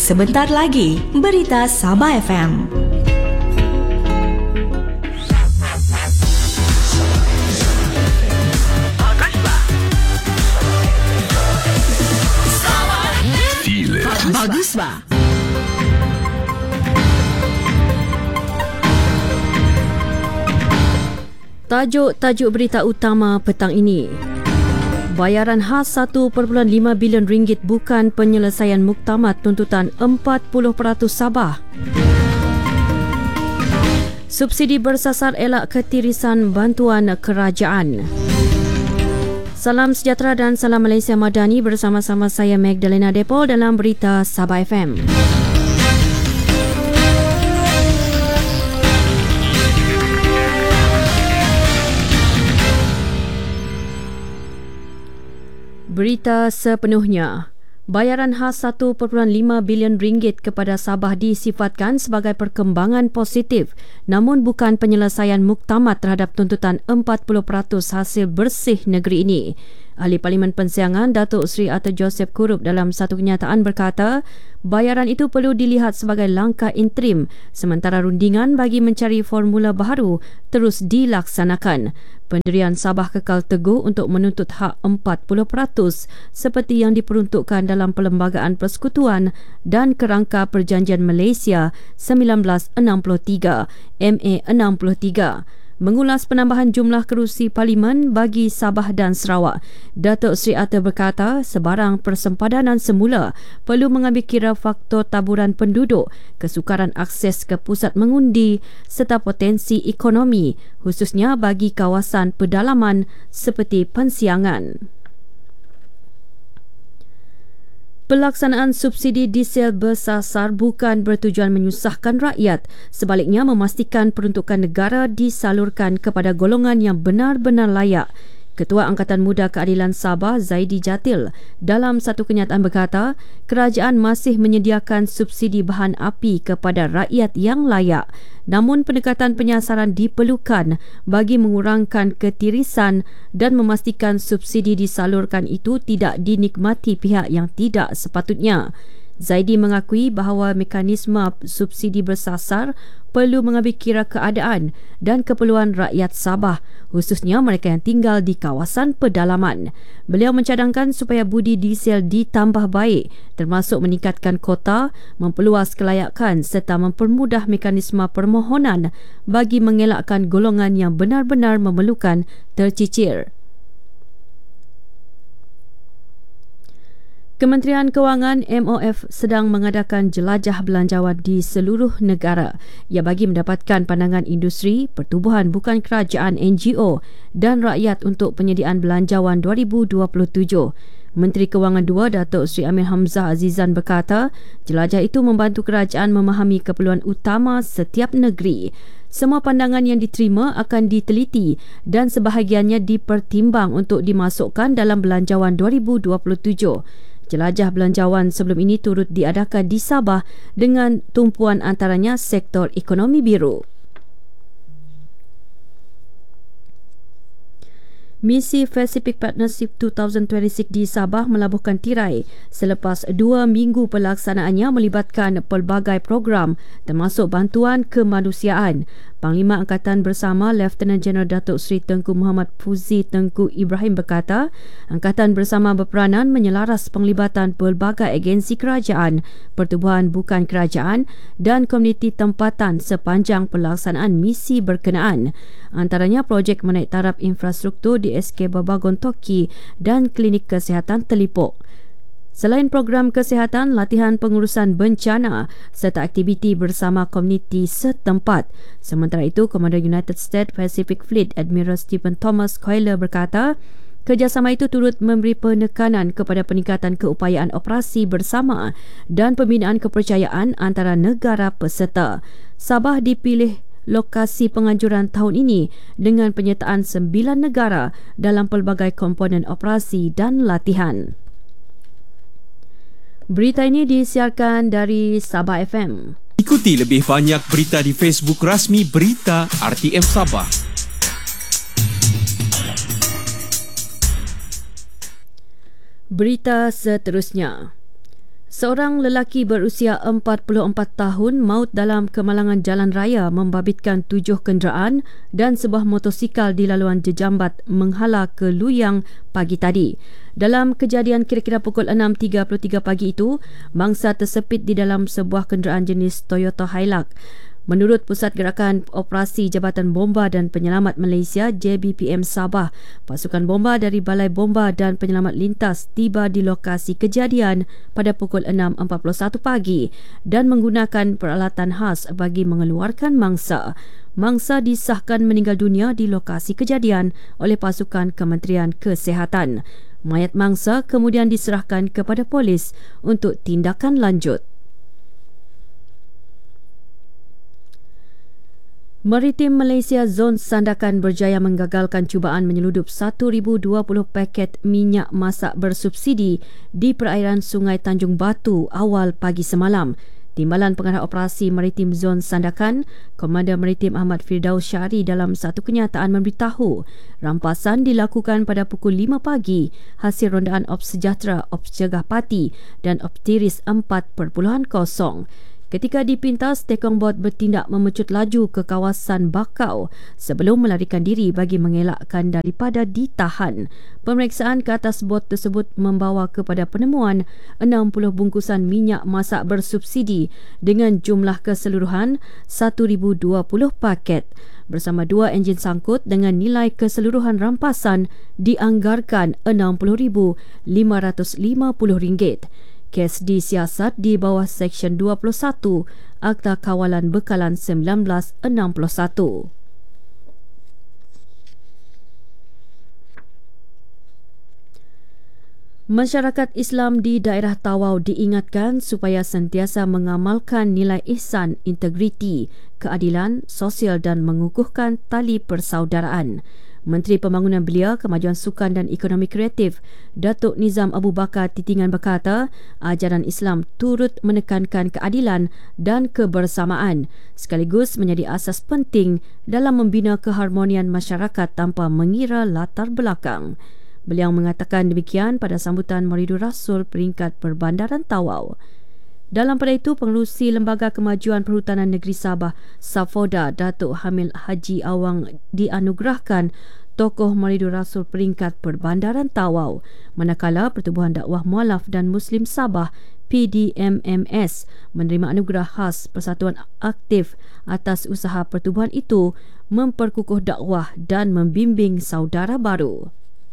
Sebentar lagi, Berita Sabah FM. Bagus ba? Tajuk berita utama petang ini. Bayaran khas 1.5 bilion ringgit bukan penyelesaian muktamad tuntutan 40% Sabah. Subsidi bersasar elak ketirisan bantuan kerajaan. Salam sejahtera dan salam Malaysia Madani, bersama-sama saya Magdalena Depol dalam Berita Sabah FM. Berita sepenuhnya. Bayaran khas 1.5 bilion ringgit kepada Sabah disifatkan sebagai perkembangan positif, namun bukan penyelesaian muktamad terhadap tuntutan 40% hasil bersih negeri ini. Ahli Parlimen Pensiangan Datuk Seri Arthur Joseph Kurup dalam satu kenyataan berkata, bayaran itu perlu dilihat sebagai langkah interim sementara rundingan bagi mencari formula baharu terus dilaksanakan. Pendirian Sabah kekal teguh untuk menuntut hak 40% seperti yang diperuntukkan dalam Perlembagaan Persekutuan dan Kerangka Perjanjian Malaysia 1963 MA 63. Mengulas penambahan jumlah kerusi Parlimen bagi Sabah dan Sarawak, Datuk Seri Arthur berkata sebarang persempadanan semula perlu mengambil kira faktor taburan penduduk, kesukaran akses ke pusat mengundi serta potensi ekonomi, khususnya bagi kawasan pedalaman seperti Pensiangan. Pelaksanaan subsidi diesel bersasar bukan bertujuan menyusahkan rakyat, sebaliknya memastikan peruntukan negara disalurkan kepada golongan yang benar-benar layak. Ketua Angkatan Muda Keadilan Sabah, Zaidi Jatil, dalam satu kenyataan berkata, kerajaan masih menyediakan subsidi bahan api kepada rakyat yang layak. Namun pendekatan penyasaran diperlukan bagi mengurangkan ketirisan dan memastikan subsidi disalurkan itu tidak dinikmati pihak yang tidak sepatutnya. Zaidi mengakui bahawa mekanisme subsidi bersasar perlu mengambil kira keadaan dan keperluan rakyat Sabah, khususnya mereka yang tinggal di kawasan pedalaman. Beliau mencadangkan supaya budi diesel ditambah baik, termasuk meningkatkan kota, memperluas kelayakan serta mempermudah mekanisme permohonan bagi mengelakkan golongan yang benar-benar memerlukan tercicir. Kementerian Kewangan MOF sedang mengadakan jelajah belanjawan di seluruh negara. Ia bagi mendapatkan pandangan industri, pertubuhan bukan kerajaan NGO dan rakyat untuk penyediaan belanjawan 2027. Menteri Kewangan II Datuk Seri Amir Hamzah Azizan berkata, jelajah itu membantu kerajaan memahami keperluan utama setiap negeri. Semua pandangan yang diterima akan diteliti dan sebahagiannya dipertimbang untuk dimasukkan dalam belanjawan 2027. Jelajah belanjawan sebelum ini turut diadakan di Sabah dengan tumpuan antaranya sektor ekonomi biru. Misi Pacific Partnership 2026 di Sabah melabuhkan tirai selepas 2 minggu pelaksanaannya melibatkan pelbagai program termasuk bantuan kemanusiaan. Panglima Angkatan Bersama Lieutenant Jeneral Datuk Seri Tengku Muhammad Fuzi Tengku Ibrahim berkata, Angkatan Bersama berperanan menyelaras penglibatan pelbagai agensi kerajaan, pertubuhan bukan kerajaan dan komuniti tempatan sepanjang pelaksanaan misi berkenaan. Antaranya projek menaik taraf infrastruktur di SK Babagon Toki dan klinik kesihatan Telipok. Selain program kesihatan, latihan pengurusan bencana serta aktiviti bersama komuniti setempat. Sementara itu, Komander United States Pacific Fleet Admiral Stephen Thomas Coyle berkata, kerjasama itu turut memberi penekanan kepada peningkatan keupayaan operasi bersama dan pembinaan kepercayaan antara negara peserta. Sabah dipilih lokasi penganjuran tahun ini dengan penyertaan 9 negara dalam pelbagai komponen operasi dan latihan. Berita ini disiarkan dari Sabah FM. Ikuti lebih banyak berita di Facebook rasmi Berita RTM Sabah. Berita seterusnya. Seorang lelaki berusia 44 tahun maut dalam kemalangan jalan raya membabitkan 7 kenderaan dan sebuah motosikal di laluan jejambat Menghala ke Luyang pagi tadi. Dalam kejadian kira-kira pukul 6.33 pagi itu, mangsa tersepit di dalam sebuah kenderaan jenis Toyota Hilux. Menurut Pusat Gerakan Operasi Jabatan Bomba dan Penyelamat Malaysia JBPM Sabah, pasukan bomba dari Balai Bomba dan Penyelamat Lintas tiba di lokasi kejadian pada pukul 6.41 pagi dan menggunakan peralatan khas bagi mengeluarkan mangsa. Mangsa disahkan meninggal dunia di lokasi kejadian oleh pasukan Kementerian Kesihatan. Mayat mangsa kemudian diserahkan kepada polis untuk tindakan lanjut. Maritim Malaysia Zon Sandakan berjaya menggagalkan cubaan menyeludup 1,020 paket minyak masak bersubsidi di perairan Sungai Tanjung Batu awal pagi semalam. Timbalan Pengarah Operasi Maritim Zon Sandakan, Komander Maritim Ahmad Firdaus Syari dalam satu kenyataan memberitahu rampasan dilakukan pada pukul 5 pagi hasil rondaan Ops Sejahtera, Ops Jegah Pati dan Optiris 4.0. Ketika dipintas, tekong bot bertindak memecut laju ke kawasan Bakau sebelum melarikan diri bagi mengelakkan daripada ditahan. Pemeriksaan ke atas bot tersebut membawa kepada penemuan 60 bungkusan minyak masak bersubsidi dengan jumlah keseluruhan 1,020 paket. Bersama 2 enjin sangkut dengan nilai keseluruhan rampasan dianggarkan RM60,550. Kes disiasat di bawah Seksyen 21 Akta Kawalan Bekalan 1961. Masyarakat Islam di daerah Tawau diingatkan supaya sentiasa mengamalkan nilai ihsan, integriti, keadilan, sosial dan mengukuhkan tali persaudaraan. Menteri Pembangunan Belia, Kemajuan Sukan dan Ekonomi Kreatif, Datuk Nizam Abu Bakar Titingan berkata, ajaran Islam turut menekankan keadilan dan kebersamaan sekaligus menjadi asas penting dalam membina keharmonian masyarakat tanpa mengira latar belakang. Beliau mengatakan demikian pada sambutan Maulidur Rasul peringkat Perbandaran Tawau. Dalam pada itu, Pengerusi Lembaga Kemajuan Perhutanan Negeri Sabah, Safoda, Datuk Hamil Haji Awang dianugerahkan tokoh Maulidur Rasul peringkat Perbandaran Tawau, manakala Pertubuhan Dakwah Mualaf dan Muslim Sabah PDMMS menerima anugerah khas Persatuan Aktif atas usaha pertubuhan itu memperkukuh dakwah dan membimbing saudara baru.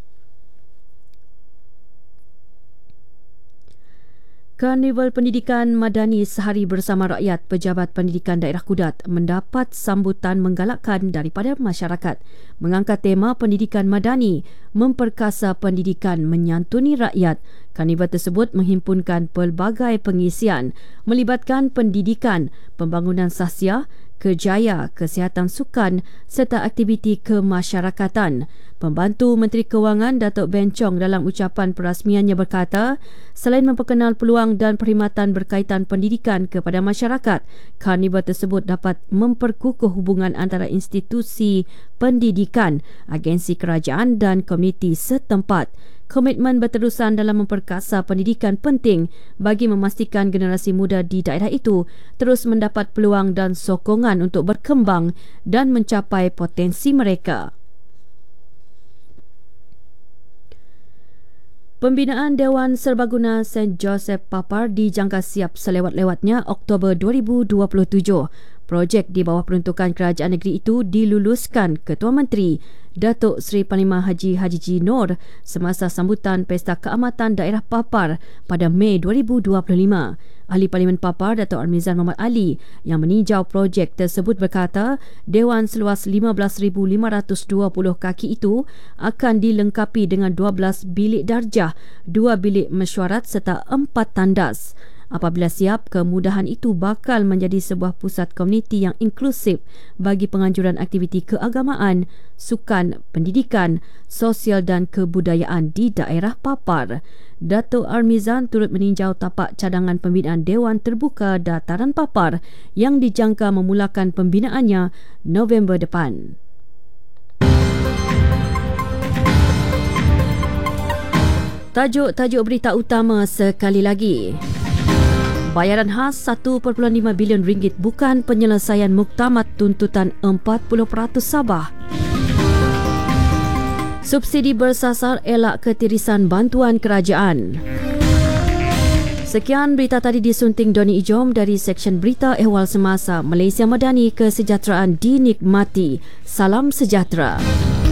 Karnival Pendidikan Madani Sehari Bersama Rakyat Pejabat Pendidikan Daerah Kudat mendapat sambutan menggalakkan daripada masyarakat mengangkat tema Pendidikan Madani memperkasa pendidikan menyantuni rakyat. Karnival tersebut menghimpunkan pelbagai pengisian melibatkan pendidikan, pembangunan sahsia, kerjaya, kesihatan sukan serta aktiviti kemasyarakatan. Pembantu Menteri Kewangan Datuk Ben Chong dalam ucapan perasmiannya berkata, selain memperkenal peluang dan perkhidmatan berkaitan pendidikan kepada masyarakat, karnival tersebut dapat memperkukuh hubungan antara institusi pendidikan, agensi kerajaan dan komuniti setempat. Komitmen berterusan dalam memperkasa pendidikan penting bagi memastikan generasi muda di daerah itu terus mendapat peluang dan sokongan untuk berkembang dan mencapai potensi mereka. Pembinaan Dewan Serbaguna St. Joseph Papar dijangka siap selewat-lewatnya Oktober 2027. Projek di bawah peruntukan kerajaan negeri itu diluluskan Ketua Menteri Datuk Seri Panglima Haji Haji Nur semasa sambutan Pesta Keamatan Daerah Papar pada Mei 2025. Ahli Parlimen Papar Datuk Armizan Muhammad Ali yang meninjau projek tersebut berkata, Dewan seluas 15,520 kaki itu akan dilengkapi dengan 12 bilik darjah, 2 bilik mesyuarat serta 4 tandas. Apabila siap, kemudahan itu bakal menjadi sebuah pusat komuniti yang inklusif bagi penganjuran aktiviti keagamaan, sukan, pendidikan, sosial dan kebudayaan di daerah Papar. Datuk Armizan turut meninjau tapak cadangan pembinaan Dewan Terbuka Dataran Papar yang dijangka memulakan pembinaannya November depan. Tajuk-tajuk berita utama sekali lagi. Bayaran khas 1.5 bilion ringgit bukan penyelesaian muktamad tuntutan 40% Sabah. Subsidi bersasar elak ketirisan bantuan kerajaan. Sekian berita tadi disunting Doni Ijom dari Seksyen Berita Ehwal Semasa. Malaysia Madani, kesejahteraan dinikmati. Salam sejahtera.